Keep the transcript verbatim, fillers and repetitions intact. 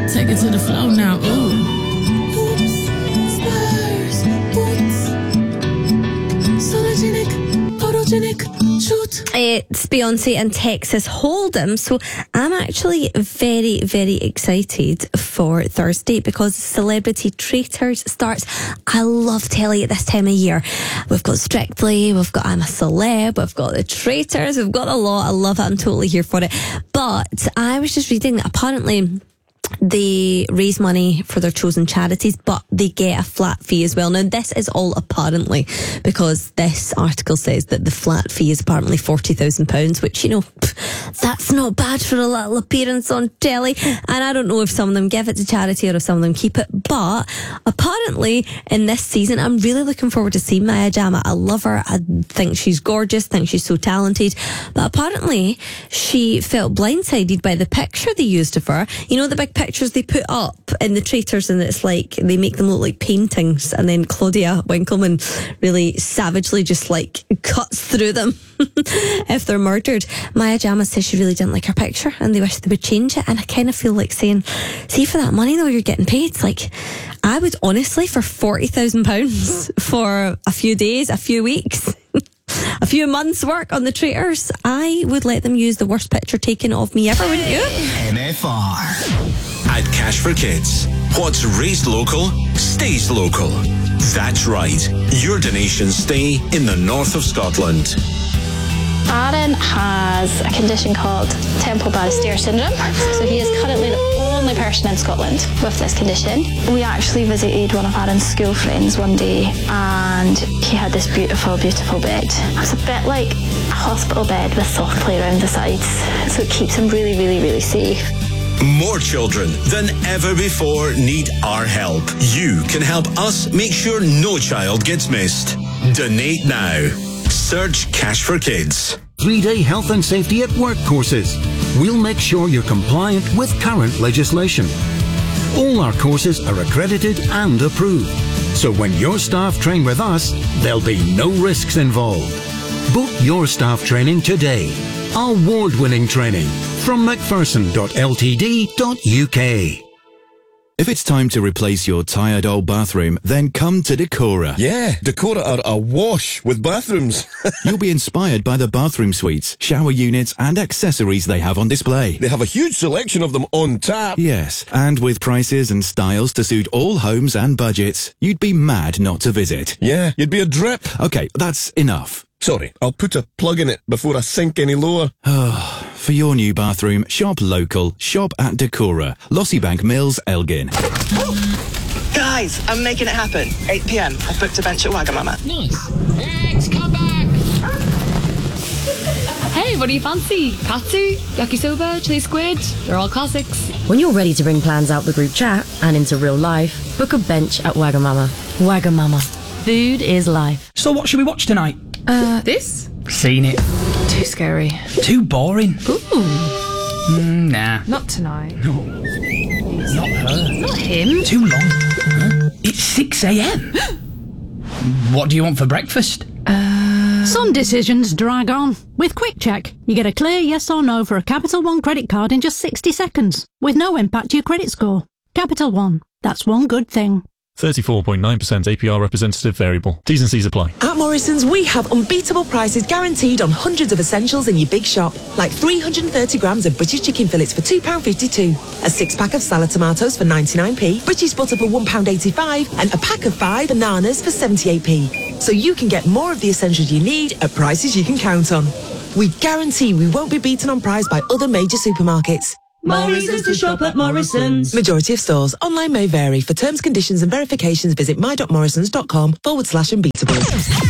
Take it to the floor now. Ooh. It's Beyonce and Texas Hold'em. So I'm actually very, very excited for Thursday because Celebrity Traitors starts. I love telly at this time of year. We've got Strictly, we've got I'm a Celeb, we've got the Traitors, we've got a lot. I love it. I'm totally here for it. But I was just reading that apparently they raise money for their chosen charities, but they get a flat fee as well. Now, this is all apparently because this article says that the flat fee is apparently forty thousand pounds, which, you know, that's not bad for a little appearance on telly. And I don't know if some of them give it to charity or if some of them keep it. But apparently in this season, I'm really looking forward to seeing Maya Jama. I love her. I think she's gorgeous. I think she's so talented. But apparently she felt blindsided by the picture they used of her. You know, the big pictures they put up in the Traitors, and it's like they make them look like paintings, and then Claudia Winkleman really savagely just like cuts through them if they're murdered. Maya Jama says she really didn't like her picture and they wish they would change it. And I kind of feel like saying, see, for that money though you're getting paid, like I would honestly, for forty thousand pounds for a few days, a few weeks, a few months work on the Traitors, I would let them use the worst picture taken of me ever, wouldn't you? N F R. At Cash for Kids, what's raised local stays local. That's right, your donations stay in the north of Scotland. Aaron has a condition called temporal Barré-Stair syndrome. So he is currently the only person in Scotland with this condition. We actually visited one of Aaron's school friends one day and he had this beautiful, beautiful bed. It was a bit like a hospital bed with soft play around the sides. So it keeps him really, really, really safe. More children than ever before need our help. You can help us make sure no child gets missed. Donate now. Search Cash for Kids. Three-day health and safety at work courses. We'll make sure you're compliant with current legislation. All our courses are accredited and approved. So when your staff train with us, there'll be no risks involved. Book your staff training today. Award-winning training from macpherson dot l t d dot u k. If it's time to replace your tired old bathroom, then come to Decora. Yeah, Decora are awash with bathrooms. You'll be inspired by the bathroom suites, shower units and accessories they have on display. They have a huge selection of them on tap. Yes, and with prices and styles to suit all homes and budgets, you'd be mad not to visit. Yeah, you'd be a drip. Okay, that's enough. Sorry, I'll put a plug in it before I sink any lower. For your new bathroom, shop local. Shop at Decora. Lossybank Mills, Elgin. Guys, I'm making it happen. eight p m. I've booked a bench at Wagamama. Nice. Eggs, come back. Hey, what do you fancy? Katsu, yakisoba, chili squid? They're all classics. When you're ready to bring plans out the group chat and into real life, book a bench at Wagamama. Wagamama. Food is life. So what should we watch tonight? Uh, this? Seen it. Too scary. Too boring. Ooh. Mm, nah. Not tonight. No. Not her. Not him. Too long. Huh? It's six a m. What do you want for breakfast? Uh... Some decisions drag on. With Quick Check, you get a clear yes or no for a Capital One credit card in just sixty seconds, with no impact to your credit score. Capital One. That's one good thing. thirty-four point nine percent A P R representative variable. T's and C's apply. At Morrison's, we have unbeatable prices guaranteed on hundreds of essentials in your big shop, like three hundred thirty grams of British chicken fillets for two pounds fifty-two, a six-pack of salad tomatoes for ninety-nine p, British butter for one pound eighty-five, and a pack of five bananas for seventy-eight p. So you can get more of the essentials you need at prices you can count on. We guarantee we won't be beaten on price by other major supermarkets. More reasons to shop at Morrison's. Majority of stores. Online may vary. For terms, conditions and verifications, visit my dot morrisons dot com forward slash unbeatable.